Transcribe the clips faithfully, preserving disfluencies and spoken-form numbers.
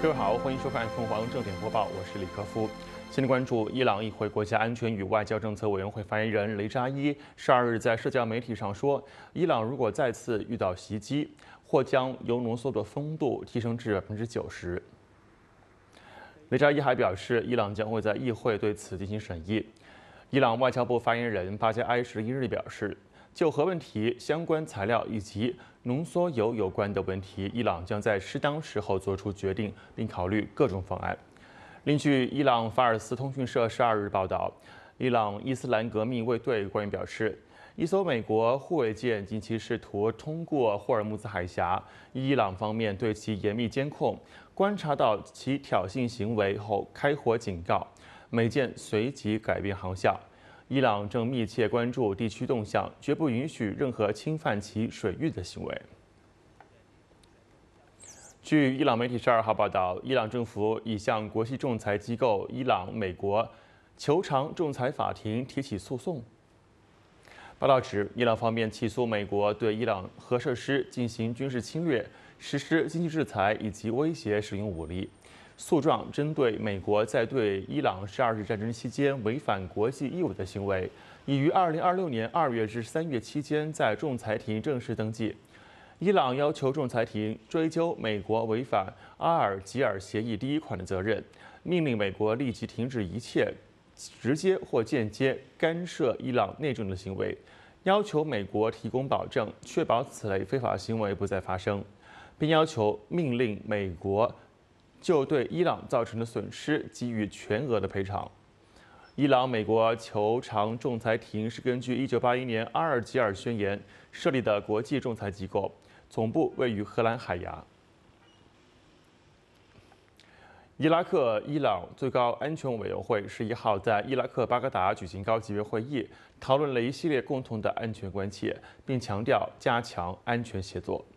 各位好，欢迎收看凤凰正点播报，我是李克夫。先来关注伊朗议会国家安全与外交政策委员会发言人雷扎伊十二日在社交媒体上说，伊朗如果再次遇到袭击，或将铀浓缩的丰度提升至百分之九十。雷扎伊还表示，伊朗将会在议会对此进行审议。伊朗外交部发言人巴加埃十一日表示，就核问题、相关材料以及浓缩铀有关的问题，伊朗将在适当时候做出决定，并考虑各种方案。另据伊朗法尔斯通讯社十二日报道，伊朗伊斯兰革命卫队官员表示，一艘美国护卫舰近期试图通过霍尔木兹海峡，伊朗方面对其严密监控，观察到其挑衅行为后开火警告，美舰随即改变航向。伊朗正密切关注地区动向，绝不允许任何侵犯其水域的行为。据伊朗媒体十二号报道，伊朗政府已向国际仲裁机构伊朗美国求偿仲裁法庭提起诉讼。报道指，伊朗方面起诉美国对伊朗核设施进行军事侵略、实施经济制裁以及威胁使用武力。诉状针对美国在对伊朗十二日战争期间违反国际义务的行为，已于二零二六年二月至三月期间在仲裁庭正式登记。伊朗要求仲裁庭追究美国违反阿尔及尔协议第一款的责任，命令美国立即停止一切直接或间接干涉伊朗内政的行为，要求美国提供保证，确保此类非法行为不再发生，并要求命令美国就对伊朗造成的损失给予全额的赔偿。伊朗美国求偿仲裁庭是根据一九八一年阿尔及尔宣言设立的国际仲裁机构，总部位于荷兰海牙。伊拉克伊朗最高安全委员会十一号在伊拉克巴格达举行高级别会议，讨论了一系列共同的安全关切，并强调加强安全协作。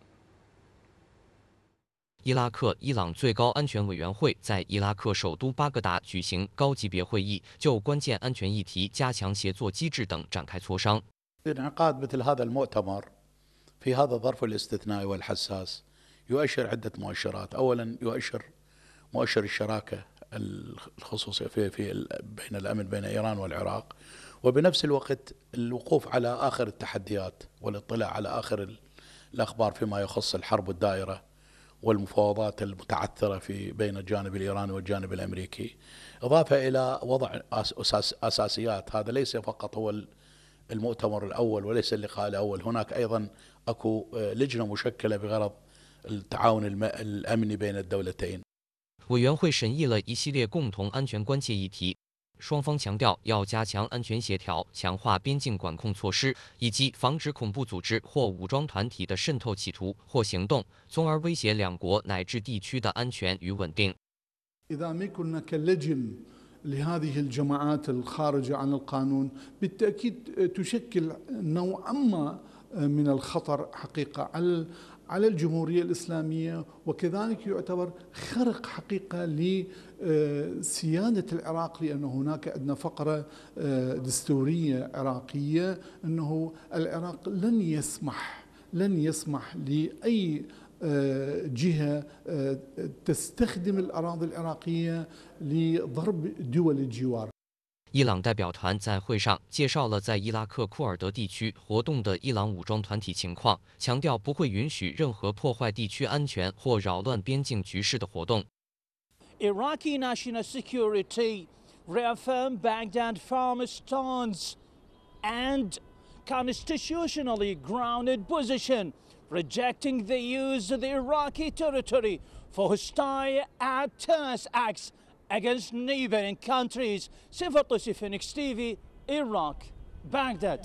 伊拉克伊朗最高安全委员会在伊拉克首都巴格达举行高级别会议，就关键安全议题、加强协作机制等展开磋商。 انعقاد مثل هذا المؤتمر في هذا الظرف الاستثنائي والحساس يؤشر عدة مؤشرات، أولا يؤشر مؤشر الشراكة الخصوصية في في بين الأمن بين إيران والعراق، وبنفس الوقت الوقوف على آخر التحديات والاطلاع على آخر الأخبار فيما يخص الحرب الدائرة والمفاوضات المتعثرة في بين الجانب الإيراني والجانب الأمريكي، إضافة إلى وضع أساس أساسيات. هذا ليس فقط هو المؤتمر الأول وليس اللقاء الأول، هناك أيضا أكو لجنة مشكلة بغرض التعاون الأمني بين الدولتين。 委员会审议了一系列共同安全关切议题。双方强调要加强安全协调，强化边境管控措施，以及防止恐怖组织或武装团体的渗透企图或行动，从而威胁两国乃至地区的安全与稳定。 إذا ما يكون هناك لجن لهذه الجماعات الخارجة عن القانون بالتأكيد تشكل نوعا ما من الخطر حقيقة على على الجمهورية الإسلامية، وكذلك يعتبر خرق حقيقة لسيادة العراق، لأن هناك عندنا فقرة دستورية عراقية أنه العراق لن يسمح لن يسمح لأي جهة تستخدم الأراضي العراقية لضرب دول الجوار。 伊朗代表团在会上介绍了在伊拉克库尔德地区活动的伊朗武装团体情况，强调不会允许任何破坏地区安全或扰乱边境局势的活动。 Iraqi national security reaffirmed Baghdad firm stance and constitutionally grounded position, rejecting the use of the Iraqi territory for hostile terrorist acts against neighboring countries. Sifa Tosi, Phoenix T V, Iraq, Baghdad.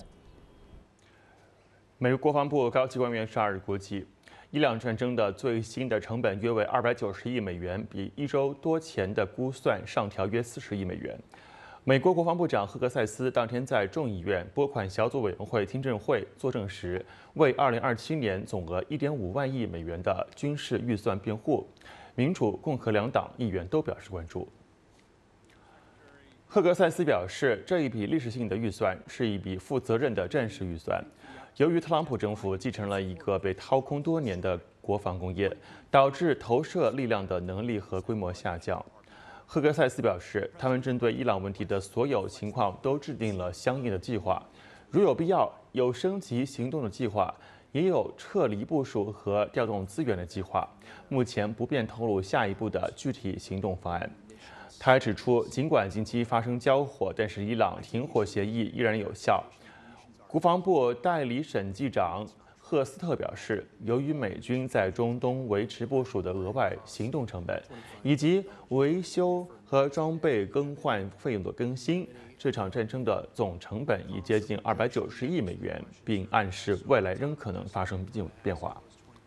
美国国防部高级官员十二日估计，伊朗战争的最新的成本约为二百九十亿美元，比一周多前的估算上调约四十亿美元。美国国防部长赫格塞斯当天在众议院拨款小组委员会听证会作证时，为二零二七年总额一点五万亿美元的军事预算辩护。民主、共和两党议员都表示关注。赫格塞斯表示，这一笔历史性的预算是一笔负责任的战时预算。由于特朗普政府继承了一个被掏空多年的国防工业，导致投射力量的能力和规模下降。赫格塞斯表示，他们针对伊朗问题的所有情况都制定了相应的计划，如有必要，有升级行动的计划，也有撤离部署和调动资源的计划。目前不便透露下一步的具体行动方案。他还指出，尽管近期发生交火，但是伊朗停火协议依然有效。国防部代理审计长赫斯特表示，由于美军在中东维持部署的额外行动成本，以及维修和装备更换费用的更新，这场战争的总成本已接近二百九十亿美元，并暗示未来仍可能发生变化。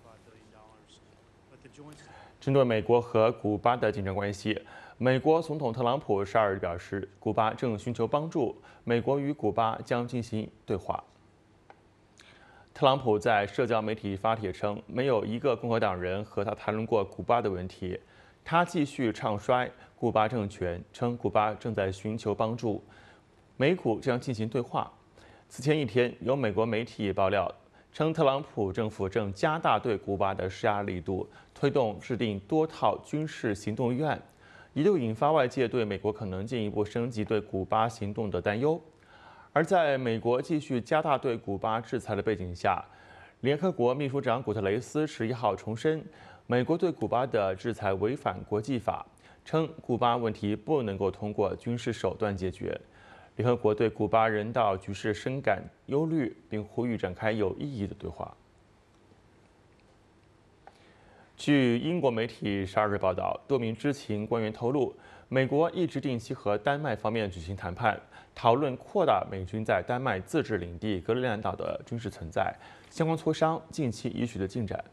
针对美国和古巴的紧张关系，美国总统特朗普十二日表示，古巴正寻求帮助，美国与古巴将进行对话。特朗普在社交媒体发帖称，没有一个共和党人和他谈论过古巴的问题。他继续唱衰古巴政权，称古巴正在寻求帮助，美古将进行对话。此前一天，有美国媒体爆料称，特朗普政府正加大对古巴的施压力度，推动制定多套军事行动预案，一度引发外界对美国可能进一步升级对古巴行动的担忧。而在美国继续加大对古巴制裁的背景下，联合国秘书长古特雷斯十一号重申，美国对古巴的制裁违反国际法，称古巴问题不能够通过军事手段解决。联合国对古巴人道局势深感忧虑，并呼吁展开有意义的对话。据英国媒体十二日报道，多名知情官员透露，美国一直定期和丹麦方面举行谈判，讨论扩大美军在丹麦自治领地格陵兰岛的军事存在。相关磋商近期已取得进展。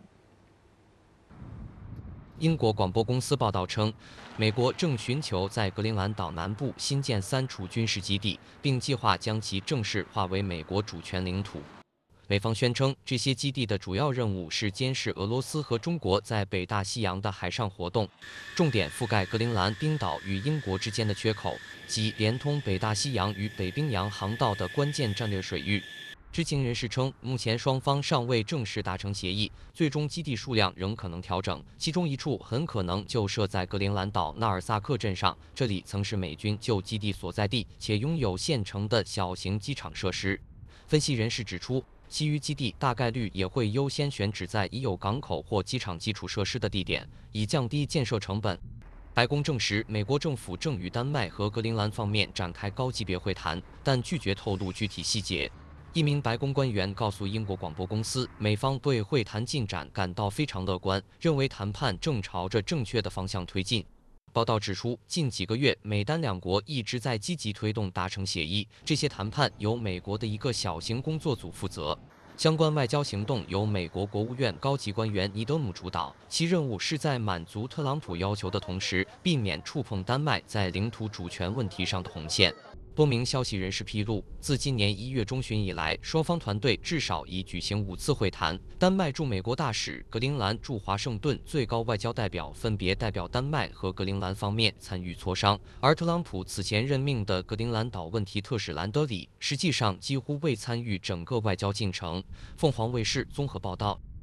英国广播公司报道称，美国正寻求在格陵兰岛南部新建三处军事基地，并计划将其正式划为美国主权领土。美方宣称，这些基地的主要任务是监视俄罗斯和中国在北大西洋的海上活动，重点覆盖格陵兰冰岛与英国之间的缺口及连通北大西洋与北冰洋航道的关键战略水域。知情人士称，目前双方尚未正式达成协议，最终基地数量仍可能调整，其中一处很可能就设在格陵兰岛纳尔萨克镇上，这里曾是美军旧基地所在地，且拥有现成的小型机场设施。分析人士指出，其余基地大概率也会优先选址在已有港口或机场基础设施的地点，以降低建设成本。白宫证实，美国政府正与丹麦和格陵兰方面展开高级别会谈，但拒绝透露具体细节。一名白宫官员告诉英国广播公司，美方对会谈进展感到非常乐观，认为谈判正朝着正确的方向推进。报道指出，近几个月，美丹两国一直在积极推动达成协议，这些谈判由美国的一个小型工作组负责。相关外交行动由美国国务院高级官员尼德姆主导，其任务是在满足特朗普要求的同时，避免触碰丹麦在领土主权问题上的红线。多名消息人士披露，自今年一月中旬以来，双方团队至少已举行五次会谈。丹麦驻美国大使、格陵兰驻华盛顿最高外交代表分别代表丹麦和格陵兰方面参与磋商，而特朗普此前任命的格陵兰岛问题特使兰德里，实际上几乎未参与整个外交进程。凤凰卫视综合报道。